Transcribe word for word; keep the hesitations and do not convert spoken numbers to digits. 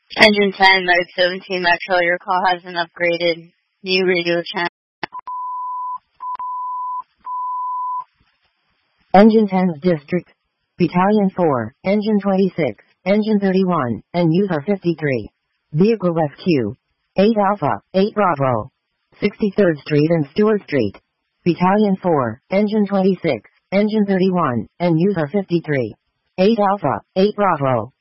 Engine ten, Mode seventeen Metro, your call has been upgraded. New radio channel. Engine ten's District. Battalion four, Engine twenty-six, Engine thirty-one, and User fifty-three. Vehicle F Q. eight Alpha, eight Bravo. sixty-third Street and Stewart Street. Battalion four, Engine twenty-six, Engine thirty-one, and User fifty-three. eight Alpha, eight Bravo.